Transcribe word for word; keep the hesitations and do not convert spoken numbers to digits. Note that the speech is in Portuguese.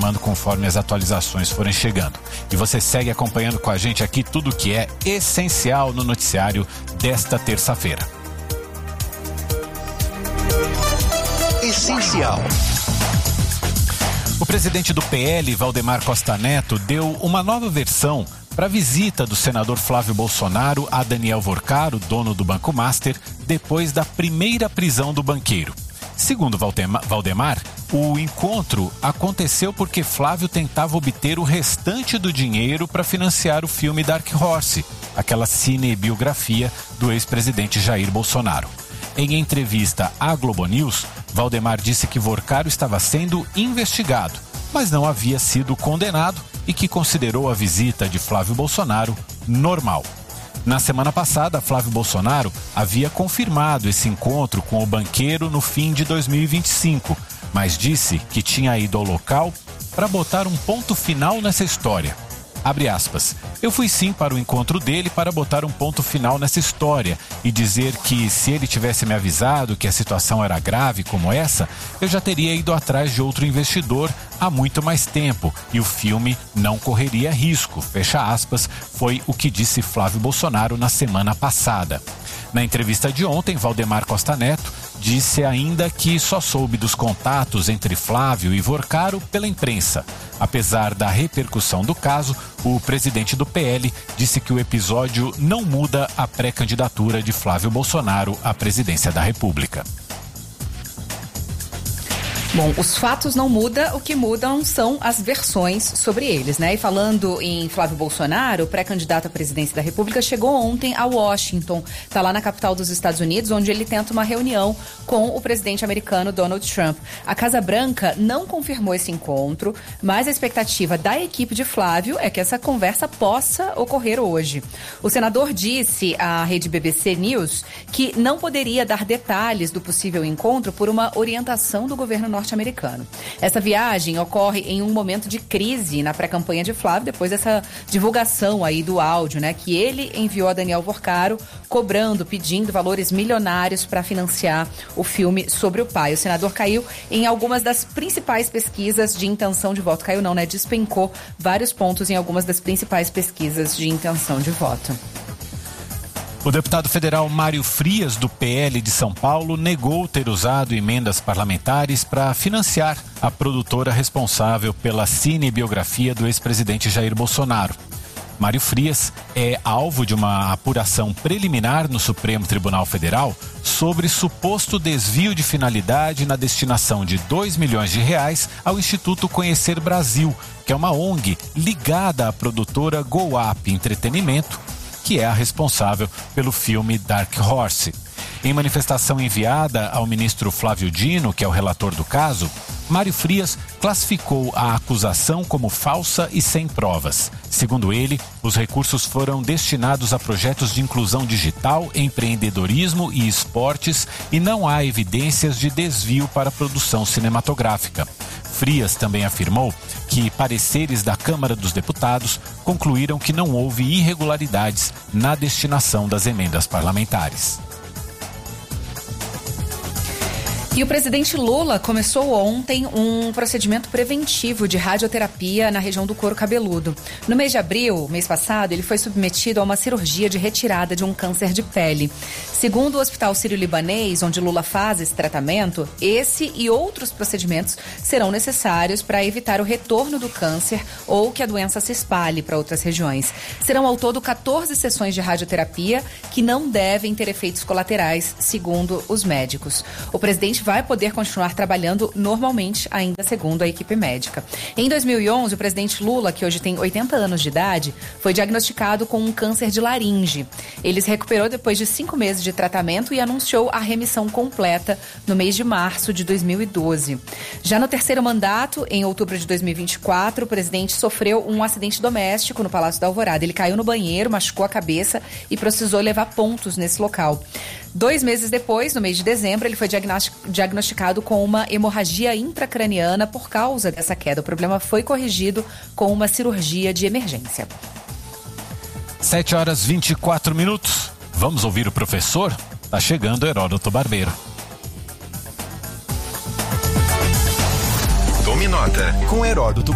informando conforme as atualizações forem chegando. E você segue acompanhando com a gente aqui tudo que é essencial no noticiário desta terça-feira. Essencial. O presidente do P L, Valdemar Costa Neto, deu uma nova versão para a visita do senador Flávio Bolsonaro a Daniel Vorcaro, dono do Banco Master, depois da primeira prisão do banqueiro. Segundo Valdemar, o encontro aconteceu porque Flávio tentava obter o restante do dinheiro para financiar o filme Dark Horse, aquela cinebiografia do ex-presidente Jair Bolsonaro. Em entrevista à Globo News, Valdemar disse que Vorcaro estava sendo investigado, mas não havia sido condenado e que considerou a visita de Flávio Bolsonaro normal. Na semana passada, Flávio Bolsonaro havia confirmado esse encontro com o banqueiro no fim de dois mil e vinte e cinco, mas disse que tinha ido ao local para botar um ponto final nessa história. Abre aspas, eu fui sim para o encontro dele para botar um ponto final nessa história e dizer que se ele tivesse me avisado que a situação era grave como essa, eu já teria ido atrás de outro investidor há muito mais tempo e o filme não correria risco, fecha aspas, foi o que disse Flávio Bolsonaro na semana passada. Na entrevista de ontem, Valdemar Costa Neto disse ainda que só soube dos contatos entre Flávio e Vorcaro pela imprensa. Apesar da repercussão do caso, o presidente do P L disse que o episódio não muda a pré-candidatura de Flávio Bolsonaro à presidência da República. Bom, os fatos não mudam, o que mudam são as versões sobre eles, né? E falando em Flávio Bolsonaro, o pré-candidato à presidência da República chegou ontem a Washington, tá lá na capital dos Estados Unidos, onde ele tenta uma reunião com o presidente americano Donald Trump. A Casa Branca não confirmou esse encontro, mas a expectativa da equipe de Flávio é que essa conversa possa ocorrer hoje. O senador disse à rede B B C News que não poderia dar detalhes do possível encontro por uma orientação do governo norte-americano. norte-americano. Essa viagem ocorre em um momento de crise na pré-campanha de Flávio, depois dessa divulgação aí do áudio, né, que ele enviou a Daniel Vorcaro, cobrando, pedindo valores milionários para financiar o filme sobre o pai. O senador caiu em algumas das principais pesquisas de intenção de voto. Caiu não, né? Despencou vários pontos em algumas das principais pesquisas de intenção de voto. O deputado federal Mário Frias, do P L de São Paulo, negou ter usado emendas parlamentares para financiar a produtora responsável pela cinebiografia do ex-presidente Jair Bolsonaro. Mário Frias é alvo de uma apuração preliminar no Supremo Tribunal Federal sobre suposto desvio de finalidade na destinação de dois milhões de reais ao Instituto Conhecer Brasil, que é uma O N G ligada à produtora GoUp Entretenimento, que é a responsável pelo filme Dark Horse. Em manifestação enviada ao ministro Flávio Dino, que é o relator do caso, Mário Frias classificou a acusação como falsa e sem provas. Segundo ele, os recursos foram destinados a projetos de inclusão digital, empreendedorismo e esportes e não há evidências de desvio para a produção cinematográfica. Frias também afirmou que pareceres da Câmara dos Deputados concluíram que não houve irregularidades na destinação das emendas parlamentares. E o presidente Lula começou ontem um procedimento preventivo de radioterapia na região do couro cabeludo. No mês de abril, mês passado, ele foi submetido a uma cirurgia de retirada de um câncer de pele. Segundo o Hospital Sírio-Libanês, onde Lula faz esse tratamento, esse e outros procedimentos serão necessários para evitar o retorno do câncer ou que a doença se espalhe para outras regiões. Serão ao todo quatorze sessões de radioterapia que não devem ter efeitos colaterais, segundo os médicos. O presidente vai poder continuar trabalhando normalmente, ainda segundo a equipe médica. Em dois mil e onze, o presidente Lula, que hoje tem oitenta anos de idade, foi diagnosticado com um câncer de laringe. Ele se recuperou depois de cinco meses de tratamento e anunciou a remissão completa no mês de março de dois mil e doze. Já no terceiro mandato, em outubro de dois mil e vinte e quatro, o presidente sofreu um acidente doméstico no Palácio da Alvorada. Ele caiu no banheiro, machucou a cabeça e precisou levar pontos nesse local. Dois meses depois, no mês de dezembro, ele foi diagnosticado com uma hemorragia intracraniana por causa dessa queda. O problema foi corrigido com uma cirurgia de emergência. sete horas e vinte e quatro minutos. Vamos ouvir o professor? Tá chegando Heródoto Barbeiro. Tome nota com Heródoto